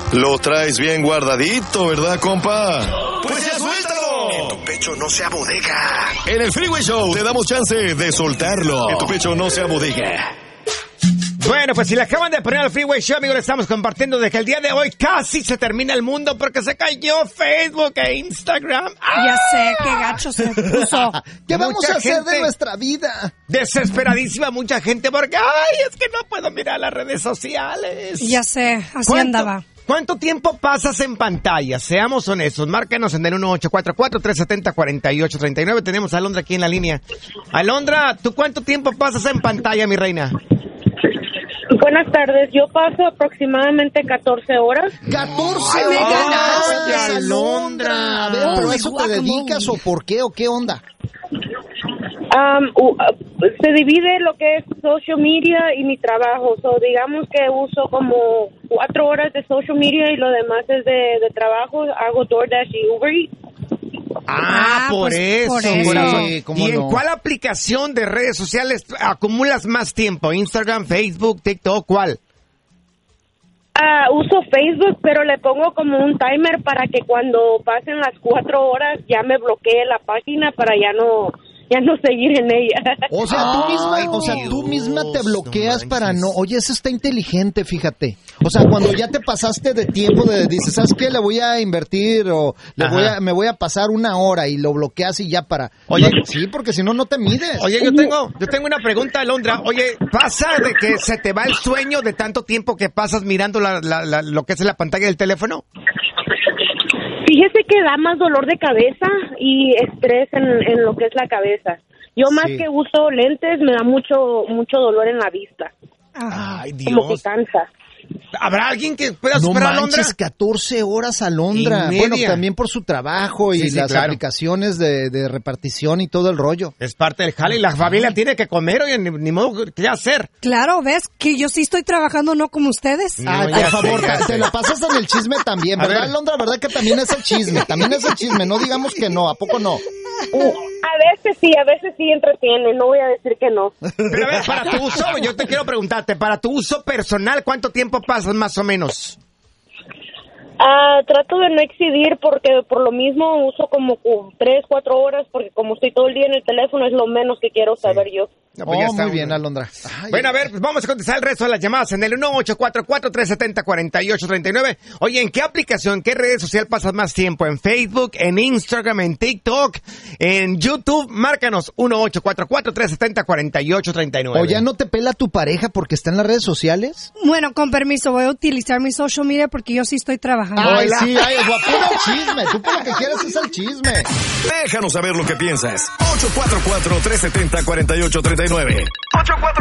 Lo traes bien guardadito, ¿verdad, compa? ¡Pues ya suéltalo! En tu pecho no sea bodega. En el Freeway Show te damos chance de soltarlo. En tu pecho no sea bodega. Bueno, pues si le acaban de poner al Freeway Show, amigos, le estamos compartiendo de que el día de hoy casi se termina el mundo porque se cayó Facebook e Instagram. Ya sé, qué gacho se puso. ¿Qué vamos a hacer de nuestra vida? Desesperadísima mucha gente porque, ay, es que no puedo mirar las redes sociales. Ya sé, así andaba. ¿Cuánto tiempo pasas en pantalla? Seamos honestos. Márcanos en el 1844-370-4839. Tenemos a Alondra aquí en la línea. Alondra, ¿tú cuánto tiempo pasas en pantalla, mi reina? Buenas tardes, yo paso aproximadamente 14 horas. ¡14 me horas! ganaste, Alondra! A ver, ¿pero eso te dedicas o por qué o qué onda? Se divide lo que es social media y mi trabajo. Digamos que uso como 4 horas de social media y lo demás es de trabajo. Hago DoorDash y Uber Eats. Por eso. Sí, ¿Y en cuál aplicación de redes sociales acumulas más tiempo? ¿Instagram, Facebook, TikTok? ¿Cuál? Uso Facebook, pero le pongo como un timer para que cuando pasen las 4 horas ya me bloquee la página para ya no seguir en ella. O sea, tú misma te bloqueas para no. Oye, eso está inteligente, fíjate. O sea, cuando ya te pasaste de tiempo dices, ¿sabes qué? Le voy a invertir o me voy a pasar 1 hora y lo bloqueas y ya para. Oye, sí, porque si no, no te mides. Oye, yo tengo una pregunta, Alondra. Oye, ¿pasa de que se te va el sueño de tanto tiempo que pasas mirando lo que es la pantalla del teléfono? Fíjese que da más dolor de cabeza y estrés en lo que es la cabeza. Yo más que uso lentes me da mucho dolor en la vista. Ay, Dios. Como que cansa. ¿Habrá alguien que pueda superar a Alondra? 14 horas, Alondra. Bueno, también por su trabajo y las aplicaciones de repartición y todo el rollo. Es parte del jale y la familia tiene que comer, oye, ni modo qué hacer. Claro, ¿ves? Que yo sí estoy trabajando, no como ustedes. Ay, por favor, te la pasas en el chisme también, ¿verdad, Alondra? ¿Verdad que también es el chisme? También es el chisme, no digamos que no, ¿a poco no? A veces sí entretiene, no voy a decir que no. Pero a ver, para tu uso, yo te quiero preguntarte, para tu uso personal, ¿cuánto tiempo pasas más o menos? Trato de no excedir porque por lo mismo uso como 3, 4 horas porque como estoy todo el día en el teléfono es lo menos que quiero saber yo. No, pues ya está, muy bien, Alondra. Bueno, a ver, pues vamos a contestar el resto de las llamadas en el 1844-370-4839. Oye, ¿en qué aplicación, qué red social pasas más tiempo? ¿En Facebook, en Instagram, en TikTok, en YouTube? Márcanos 1844-370-4839. ¿O ya no te pela tu pareja porque está en las redes sociales? Bueno, con permiso, voy a utilizar mi social media porque yo sí estoy trabajando. Ay, sí, puro chisme. Tú por lo que quieres es el chisme. Déjanos saber lo que piensas. 844-370-4839.